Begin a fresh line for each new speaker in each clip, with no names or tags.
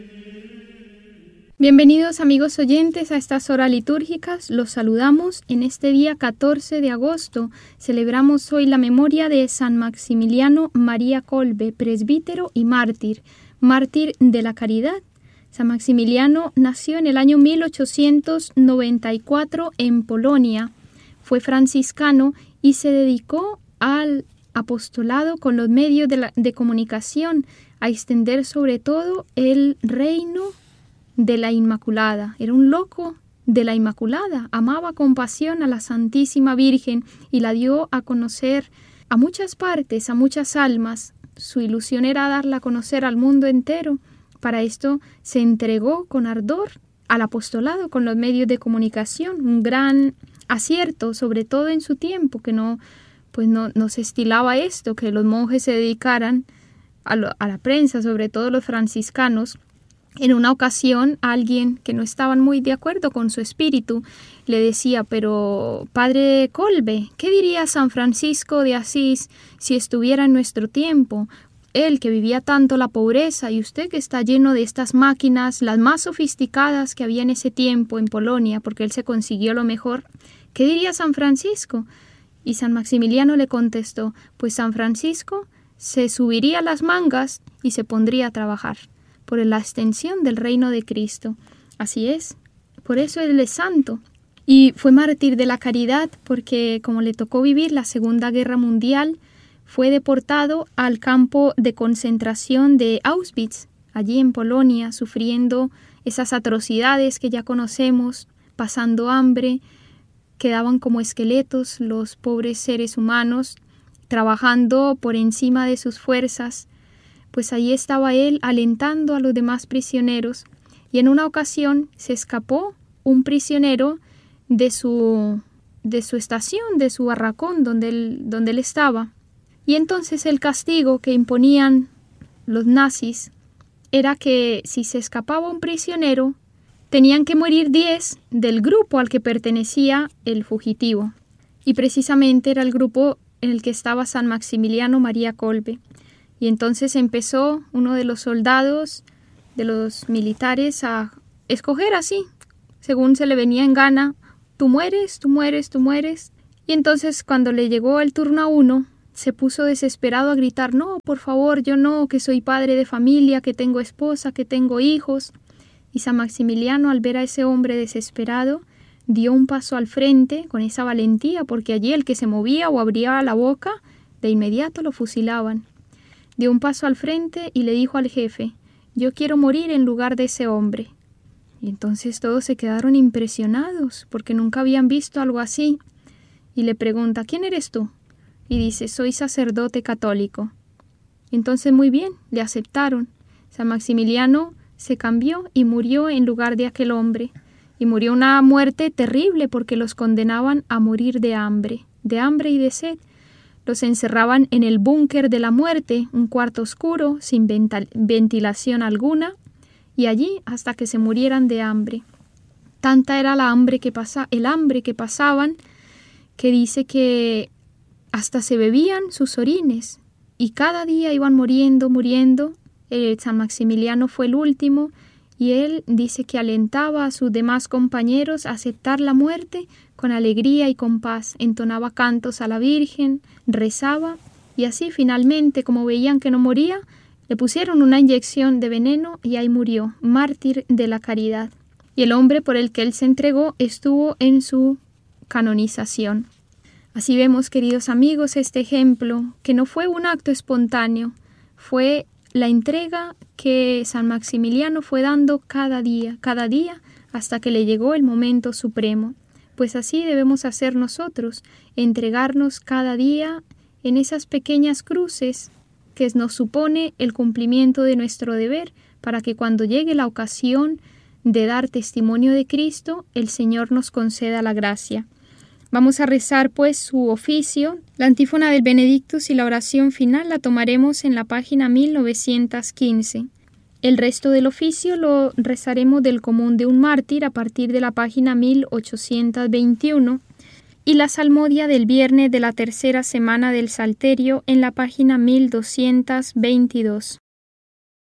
Bienvenidos amigos oyentes a estas horas litúrgicas. Los saludamos en este día 14 de agosto. Celebramos hoy la memoria de San Maximiliano María Kolbe, presbítero y mártir de la caridad. San Maximiliano nació en el año 1894 en Polonia. Fue franciscano y se dedicó al apostolado con los medios de comunicación, a extender sobre todo el reino de la Inmaculada. Era un loco de la Inmaculada, amaba con pasión a la Santísima Virgen y la dio a conocer a muchas partes, a muchas almas. Su ilusión era darla a conocer al mundo entero. Para esto se entregó con ardor al apostolado con los medios de comunicación, un gran acierto, sobre todo en su tiempo, que no se estilaba esto, que los monjes se dedicaran a la prensa, sobre todo los franciscanos. En una ocasión, alguien que no estaba muy de acuerdo con su espíritu le decía: pero padre Kolbe, ¿qué diría San Francisco de Asís si estuviera en nuestro tiempo? Él que vivía tanto la pobreza y usted que está lleno de estas máquinas, las más sofisticadas que había en ese tiempo en Polonia, porque él se consiguió lo mejor. ¿Qué diría San Francisco? Y San Maximiliano le contestó: pues San Francisco se subiría las mangas y se pondría a trabajar por la extensión del reino de Cristo. Así es, por eso él es santo. Y fue mártir de la caridad porque, como le tocó vivir la Segunda Guerra Mundial, fue deportado al campo de concentración de Auschwitz, allí en Polonia, sufriendo esas atrocidades que ya conocemos, pasando hambre, quedaban como esqueletos los pobres seres humanos, trabajando por encima de sus fuerzas. Pues allí estaba él alentando a los demás prisioneros, y en una ocasión se escapó un prisionero de su estación, de su barracón donde él estaba. Y entonces el castigo que imponían los nazis era que si se escapaba un prisionero, tenían que morir 10 del grupo al que pertenecía el fugitivo. Y precisamente era el grupo en el que estaba San Maximiliano María Kolbe. Y entonces empezó uno de los soldados, de los militares, a escoger así, según se le venía en gana: tú mueres, tú mueres, tú mueres. Y entonces cuando le llegó el turno a uno, se puso desesperado a gritar: no, por favor, yo no, que soy padre de familia, que tengo esposa, que tengo hijos. Y San Maximiliano, al ver a ese hombre desesperado, dio un paso al frente con esa valentía, porque allí el que se movía o abría la boca, de inmediato lo fusilaban. Dio un paso al frente y le dijo al jefe: yo quiero morir en lugar de ese hombre. Y entonces todos se quedaron impresionados, porque nunca habían visto algo así. Y le pregunta: ¿quién eres tú? Y dice: soy sacerdote católico. Entonces muy bien, le aceptaron. San Maximiliano se cambió y murió en lugar de aquel hombre. Y murió una muerte terrible, porque los condenaban a morir de hambre y de sed. Los encerraban en el búnker de la muerte, un cuarto oscuro, sin ventilación alguna, y allí hasta que se murieran de hambre. Tanta era el hambre que pasaban, que dice que hasta se bebían sus orines, y cada día iban muriendo. San Maximiliano fue el último, y él dice que alentaba a sus demás compañeros a aceptar la muerte con alegría y con paz. Entonaba cantos a la Virgen, rezaba, y así finalmente, como veían que no moría, le pusieron una inyección de veneno y ahí murió, mártir de la caridad. Y el hombre por el que él se entregó estuvo en su canonización. Así vemos, queridos amigos, este ejemplo, que no fue un acto espontáneo, fue la entrega que San Maximiliano fue dando cada día, hasta que le llegó el momento supremo. Pues así debemos hacer nosotros, entregarnos cada día en esas pequeñas cruces que nos supone el cumplimiento de nuestro deber, para que cuando llegue la ocasión de dar testimonio de Cristo, el Señor nos conceda la gracia. Vamos a rezar pues su oficio. La antífona del Benedictus y la oración final la tomaremos en la página 1915. El resto del oficio lo rezaremos del común de un mártir a partir de la página 1821 y la salmodia del viernes de la tercera semana del Salterio en la página 1222.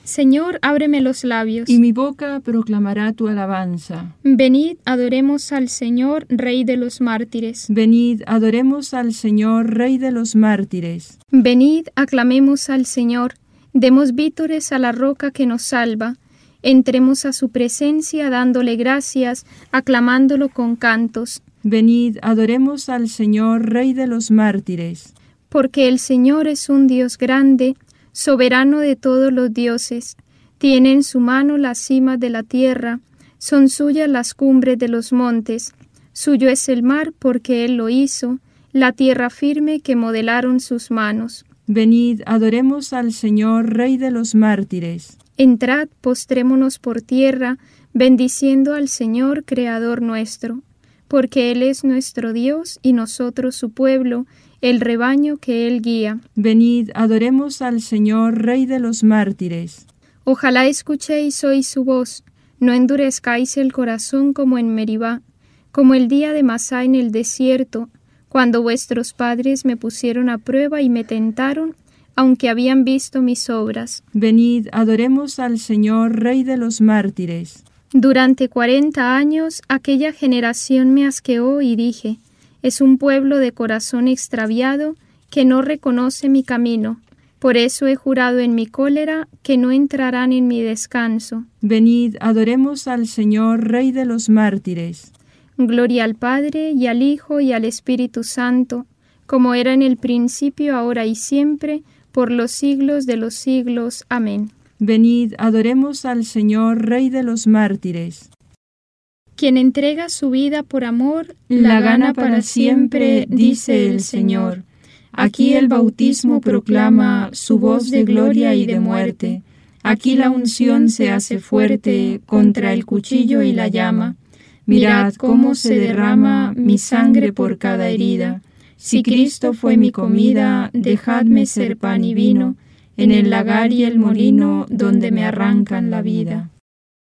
Señor, ábreme los labios.
Y mi boca proclamará tu alabanza.
Venid, adoremos al Señor, Rey de los mártires.
Venid, adoremos al Señor, Rey de los mártires.
Venid, aclamemos al Señor, demos vítores a la roca que nos salva. Entremos a su presencia dándole gracias, aclamándolo con cantos.
Venid, adoremos al Señor, Rey de los mártires.
Porque el Señor es un Dios grande, soberano de todos los dioses. Tiene en su mano las cimas de la tierra, son suyas las cumbres de los montes. Suyo es el mar porque Él lo hizo, la tierra firme que modelaron sus manos.
Venid, adoremos al Señor, Rey de los mártires.
Entrad, postrémonos por tierra, bendiciendo al Señor, Creador nuestro, porque Él es nuestro Dios y nosotros su pueblo, el rebaño que Él guía.
Venid, adoremos al Señor, Rey de los mártires.
Ojalá escuchéis hoy su voz, no endurezcáis el corazón como en Meribá, como el día de Masá en el desierto, cuando vuestros padres me pusieron a prueba y me tentaron, aunque habían visto mis obras.
Venid, adoremos al Señor, Rey de los mártires.
Durante 40 años aquella generación me asqueó y dije, es un pueblo de corazón extraviado que no reconoce mi camino. Por eso he jurado en mi cólera que no entrarán en mi descanso.
Venid, adoremos al Señor, Rey de los mártires.
Gloria al Padre, y al Hijo, y al Espíritu Santo, como era en el principio, ahora y siempre, por los siglos de los siglos. Amén.
Venid, adoremos al Señor, Rey de los mártires.
Quien entrega su vida por amor,
la gana para siempre, dice el Señor. Aquí el bautismo proclama su voz de gloria y de muerte. Aquí la unción se hace fuerte contra el cuchillo y la llama. Mirad cómo se derrama mi sangre por cada herida. Si Cristo fue mi comida, dejadme ser pan y vino, en el lagar y el molino donde me arrancan la vida.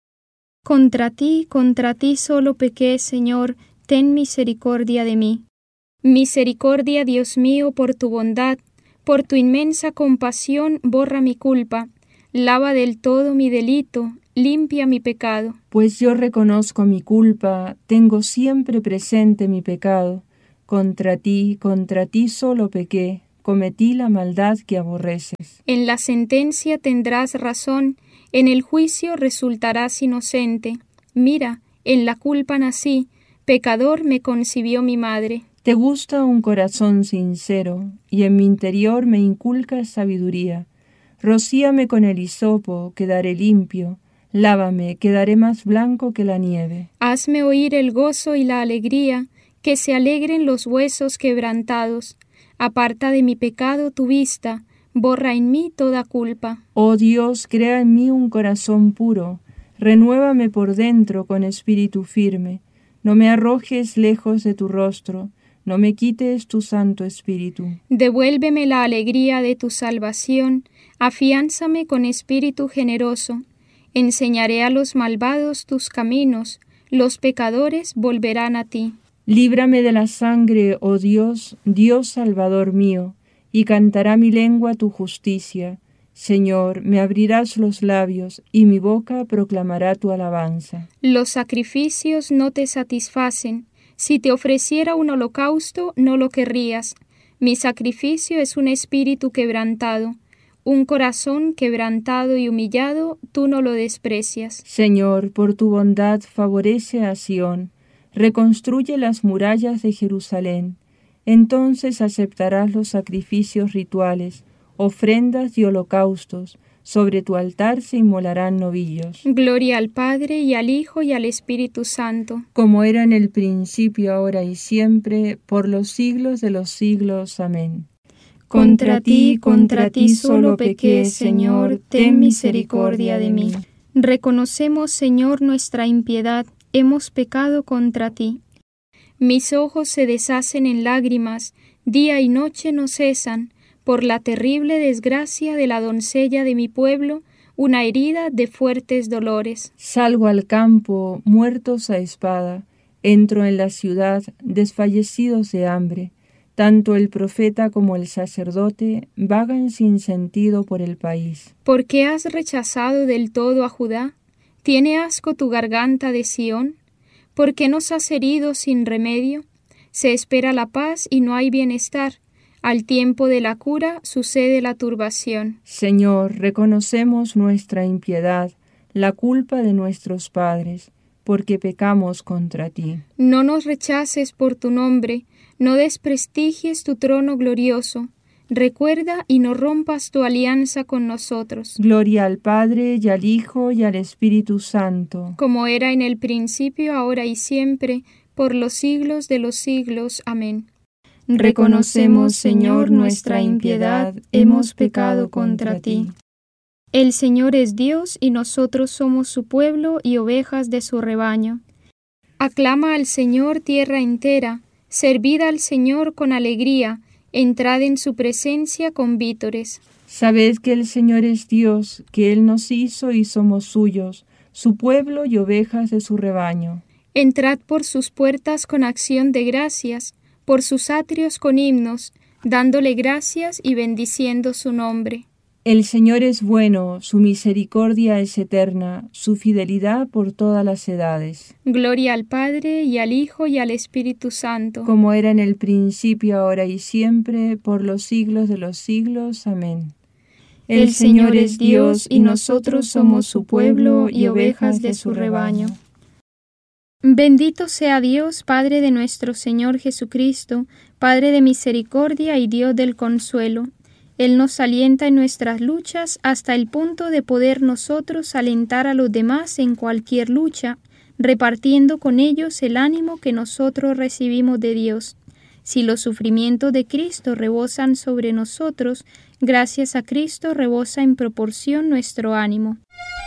Contra ti solo pequé, Señor, ten misericordia de mí. Misericordia, Dios mío, por tu bondad, por tu inmensa compasión, borra mi culpa, lava del todo mi delito, limpia mi pecado.
Pues yo reconozco mi culpa, tengo siempre presente mi pecado. Contra ti solo pequé, cometí la maldad que aborreces.
En la sentencia tendrás razón, en el juicio resultarás inocente. Mira, en la culpa nací, pecador me concibió mi madre.
Te gusta un corazón sincero, y en mi interior me inculcas sabiduría. Rocíame con el hisopo, quedaré limpio. Lávame, quedaré más blanco que la nieve.
Hazme oír el gozo y la alegría, que se alegren los huesos quebrantados. Aparta de mi pecado tu vista, borra en mí toda culpa.
Oh Dios, crea en mí un corazón puro, renuévame por dentro con espíritu firme. No me arrojes lejos de tu rostro, no me quites tu santo espíritu.
Devuélveme la alegría de tu salvación, afiánzame con espíritu generoso. Enseñaré a los malvados tus caminos, los pecadores volverán a ti.
Líbrame de la sangre, oh Dios, Dios Salvador mío, y cantará mi lengua tu justicia. Señor, me abrirás los labios, y mi boca proclamará tu alabanza.
Los sacrificios no te satisfacen. Si te ofreciera un holocausto, no lo querrías. Mi sacrificio es un espíritu quebrantado. Un corazón quebrantado y humillado, tú no lo desprecias.
Señor, por tu bondad favorece a Sión. Reconstruye las murallas de Jerusalén. Entonces aceptarás los sacrificios rituales, ofrendas y holocaustos. Sobre tu altar se inmolarán novillos.
Gloria al Padre, y al Hijo, y al Espíritu Santo.
Como era en el principio, ahora y siempre, por los siglos de los siglos. Amén.
Contra ti solo pequé, Señor, ten misericordia de mí. Reconocemos, Señor, nuestra impiedad. Hemos pecado contra ti. Mis ojos se deshacen en lágrimas, día y noche no cesan, por la terrible desgracia de la doncella de mi pueblo, una herida de fuertes dolores.
Salgo al campo, muertos a espada, entro en la ciudad, desfallecidos de hambre. Tanto el profeta como el sacerdote vagan sin sentido por el país.
¿Por qué has rechazado del todo a Judá? ¿Tiene asco tu garganta de Sión? ¿Por qué nos has herido sin remedio? Se espera la paz y no hay bienestar. Al tiempo de la cura sucede la turbación.
Señor, reconocemos nuestra impiedad, la culpa de nuestros padres, porque pecamos contra ti.
No nos rechaces por tu nombre, no desprestigies tu trono glorioso. Recuerda y no rompas tu alianza con nosotros.
Gloria al Padre, y al Hijo, y al Espíritu Santo.
Como era en el principio, ahora y siempre, por los siglos de los siglos. Amén.
Reconocemos, Señor, nuestra impiedad, hemos pecado contra ti.
El Señor es Dios y nosotros somos su pueblo y ovejas de su rebaño. Aclama al Señor tierra entera, servid al Señor con alegría, entrad en su presencia con vítores.
Sabed que el Señor es Dios, que Él nos hizo y somos suyos, su pueblo y ovejas de su rebaño.
Entrad por sus puertas con acción de gracias, por sus atrios con himnos, dándole gracias y bendiciendo su nombre.
El Señor es bueno, su misericordia es eterna, su fidelidad por todas las edades.
Gloria al Padre, y al Hijo, y al Espíritu Santo.
Como era en el principio, ahora y siempre, por los siglos de los siglos. Amén. El Señor es Dios, y nosotros somos su pueblo y ovejas de su rebaño.
Bendito sea Dios, Padre de nuestro Señor Jesucristo, Padre de misericordia y Dios del consuelo. Él nos alienta en nuestras luchas hasta el punto de poder nosotros alentar a los demás en cualquier lucha, repartiendo con ellos el ánimo que nosotros recibimos de Dios. Si los sufrimientos de Cristo rebosan sobre nosotros, gracias a Cristo rebosa en proporción nuestro ánimo.